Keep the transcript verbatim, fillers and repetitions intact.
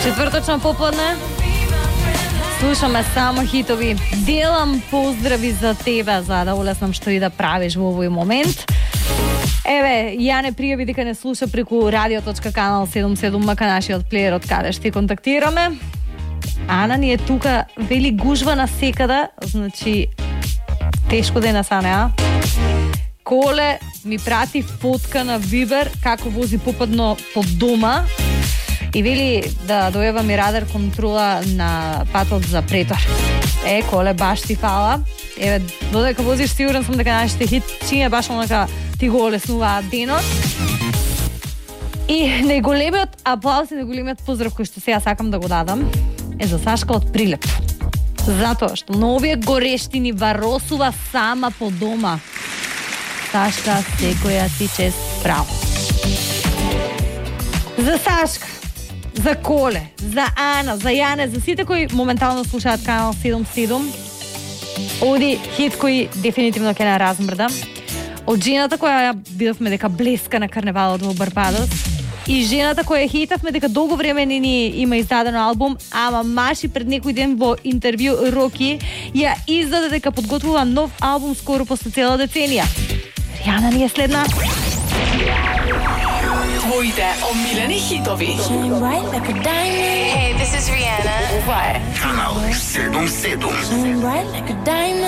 Четврточно попладне. Слушаме само хитови. Делам поздрави за тебе, за да улеснам што и да правиш во овој момент. Еве, ја не пријави дека не слуша преку radio.канал седумдесет и седум МК нашиот плеер од каде ще контактираме. Ана ни е тука, вели гужва на секада, значи тешко да е насане, а? Коле ми прати фотка на Вибер како вози попадно под дома и вели да дојава ми радар контрола на патот за претор. Е, Коле, баш ти фала. Еве, додека возиш, сигурен сум дека нашите хитчиња баш онака ти го олеснуваат денот. И најголемиот аплауз и најголемиот поздрав кој што сега сакам да го дадам е за Сашка од Прилеп. Затоа што на овие горештини варосува сама по дома. Сашка, секоја ти чест, браво. За Сашка, за Коле, за Ана, за Јане, за сите кои моментално слушаат канал седумдесет и седум, оди хит кој дефинитивно ќе не размрда. Од жената која ја видовме дека блеска на карневалот во Барбадос и жената која хейтавме дека долго време не ни има издадено албум, ама маши пред некој ден во интервју Роки ја издаде дека подготвува нов албум скоро после цела деценија. Ријана ни е следна. Твоите омилени хитови. Hey, this is Rihanna. Ова е Канал седумдесет и седум.